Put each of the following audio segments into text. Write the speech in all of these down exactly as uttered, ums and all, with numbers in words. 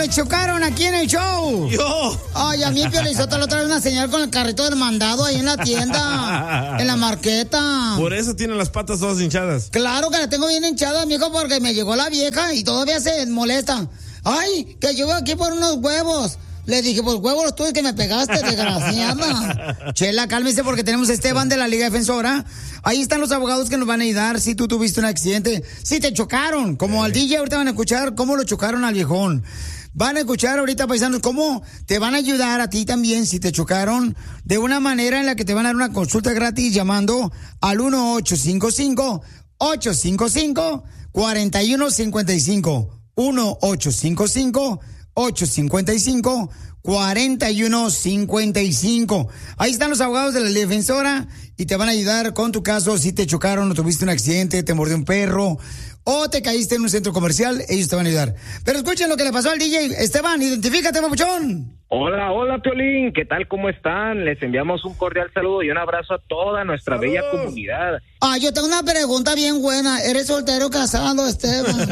me chocaron aquí en el show? Yo. Ay, a mí Piolizotelo otra vez una señal con el carrito del mandado ahí en la tienda, en la marqueta. Por eso tiene las patas todas hinchadas. Claro que la tengo bien hinchada, mijo, porque me llegó la vieja y todavía se molesta. Ay, que yo voy aquí por unos huevos. Le dije, pues huevos los tuyos que me pegaste, desgraciada. Chela, cálmese porque tenemos a Esteban de la Liga Defensora. Ahí están los abogados que nos van a ayudar si tú tuviste un accidente. Si te chocaron, como al D J ahorita van a escuchar cómo lo chocaron al viejón. Van a escuchar ahorita, paisanos, cómo te van a ayudar a ti también si te chocaron de una manera en la que te van a dar una consulta gratis llamando al uno ocho cinco cinco, ocho cinco cinco, cuatro uno cinco cinco. uno ocho cinco cinco, ocho cinco cinco, cuatro uno cinco cinco. Ahí están los abogados de la Liga Defensora y te van a ayudar con tu caso si te chocaron o tuviste un accidente, te mordió un perro o te caíste en un centro comercial, ellos te van a ayudar. Pero escuchen lo que le pasó al D J. Esteban, identifícate, papuchón. Hola, hola, Piolín, ¿qué tal? ¿Cómo están? Les enviamos un cordial saludo y un abrazo a toda nuestra ¡Saludos! Bella comunidad. Ah, yo tengo una pregunta bien buena. ¿Eres soltero o casado, Esteban?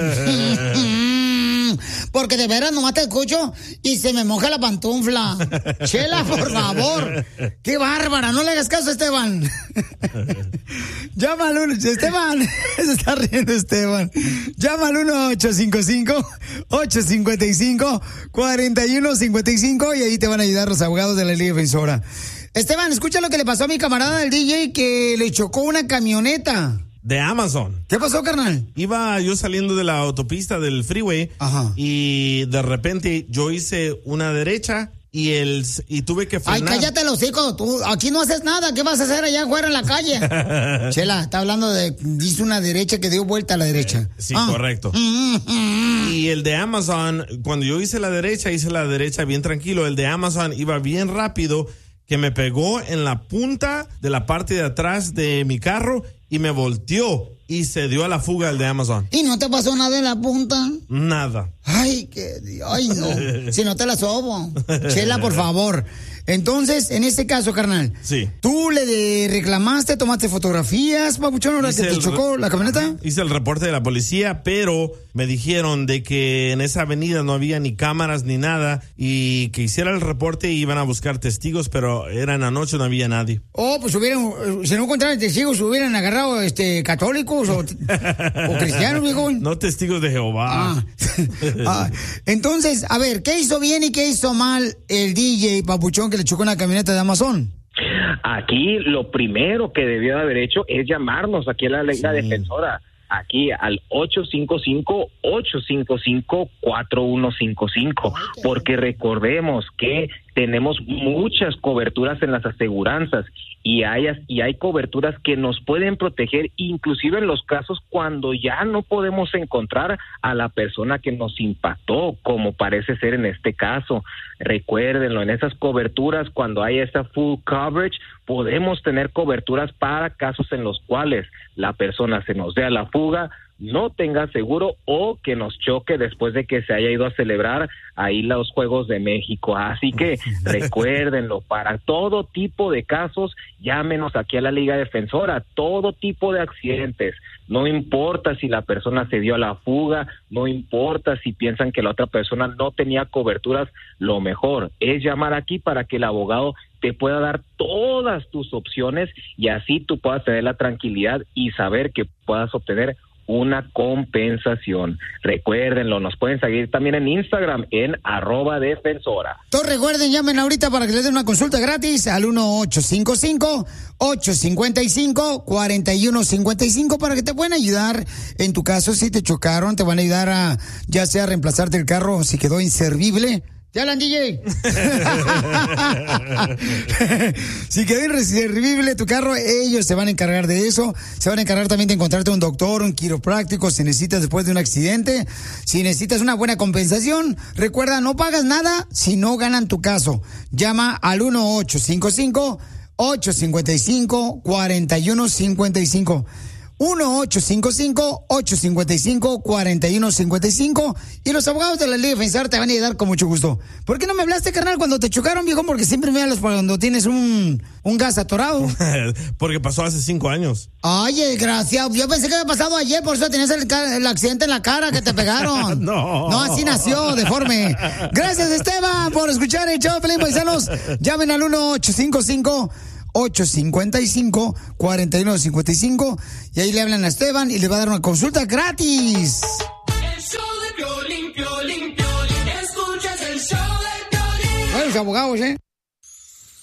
Porque de veras nomás te escucho y se me moja la pantufla. Chela, por favor. Qué bárbara, no le hagas caso a Esteban. Llama al uno, Esteban. Se está riendo Esteban. Llama al uno ocho cinco cinco, ocho cinco cinco, cuatro uno cinco cinco y ahí te van a ayudar los abogados de la Liga Defensora. Esteban, escucha lo que le pasó a mi camarada del D J que le chocó una camioneta. De Amazon. ¿Qué pasó, carnal? Iba yo saliendo de la autopista del freeway. Ajá. Y de repente yo hice una derecha y el y tuve que frenar. Ay, cállate los hijos, tú aquí no haces nada, ¿qué vas a hacer allá afuera en la calle? Chela, está hablando de, hizo una derecha que dio vuelta a la derecha. Eh, sí, ah. correcto. Mm, mm. Y el de Amazon, cuando yo hice la derecha, hice la derecha bien tranquilo. El de Amazon iba bien rápido, que me pegó en la punta de la parte de atrás de mi carro y me volteó y se dio a la fuga el de Amazon. ¿Y no te pasó nada en la punta? Nada. Ay, que, ay no, si no te la sobo. Chela, por favor. Entonces, en este caso, carnal, sí. ¿Tú le de reclamaste, tomaste fotografías, papuchón, ahora que te chocó la camioneta? Hice el reporte de la policía, pero me dijeron de que en esa avenida no había ni cámaras ni nada y que hiciera el reporte y iban a buscar testigos, pero era en la noche, no había nadie. Oh, pues hubieran, si no encontraran testigos, hubieran agarrado este católicos o, o cristianos, viejo. No testigos de Jehová. Ah. Ah, entonces, a ver, ¿qué hizo bien y qué hizo mal el D J papuchón que le chocó una camioneta de Amazon? Aquí lo primero que debió de haber hecho es llamarnos aquí a la Liga Sí. Defensora, aquí al ocho cinco cinco, ocho cinco cinco, cuatro uno cinco cinco, porque recordemos que tenemos muchas coberturas en las aseguranzas y hay, y hay coberturas que nos pueden proteger, inclusive en los casos cuando ya no podemos encontrar a la persona que nos impactó, como parece ser en este caso. Recuérdenlo, en esas coberturas, cuando hay esa full coverage, podemos tener coberturas para casos en los cuales la persona se nos dé a la fuga, no tenga seguro o que nos choque después de que se haya ido a celebrar ahí los Juegos de México. Así que recuérdenlo, para todo tipo de casos, llámenos aquí a la Liga Defensora, todo tipo de accidentes. No importa si la persona se dio a la fuga, no importa si piensan que la otra persona no tenía coberturas, lo mejor es llamar aquí para que el abogado te pueda dar todas tus opciones y así tú puedas tener la tranquilidad y saber que puedas obtener una compensación. Recuérdenlo, nos pueden seguir también en Instagram en arroba defensora. Todos recuerden, llamen ahorita para que les den una consulta gratis al uno ocho cinco cinco, ocho cinco cinco, cuatro uno cinco cinco para que te puedan ayudar. En tu caso, si te chocaron, te van a ayudar a ya sea reemplazarte el carro si quedó inservible. ¡Ya hablan, D J! Si quedó inservible tu carro, ellos se van a encargar de eso. Se van a encargar también de encontrarte un doctor, un quiropráctico si necesitas después de un accidente. Si necesitas una buena compensación, recuerda, no pagas nada si no ganan tu caso. Llama al uno ocho cinco cinco, ocho cinco cinco, cuatro uno cinco cinco. uno ocho cinco cinco, ocho cinco cinco, cuatro uno cinco cinco. Y los abogados de la Liga Defensor te van a ayudar con mucho gusto. ¿Por qué no me hablaste, carnal, cuando te chocaron, viejo? Porque siempre me hablas cuando tienes un, un gas atorado. Porque pasó hace cinco años. Ay, desgraciado. Yo pensé que había pasado ayer, por eso tenías el, el accidente en la cara que te pegaron. No. No, así nació, deforme. Gracias, Esteban, por escuchar el show de Pelín, paisanos. Llamen al uno ocho cinco cinco, ocho cinco cinco, cuatro uno cinco cinco y ahí le hablan a Esteban y le va a dar una consulta gratis. El show de Piolín, Piolín, Piolín. Escuchas el show de Piolín. Bueno, los abogados, ¿eh?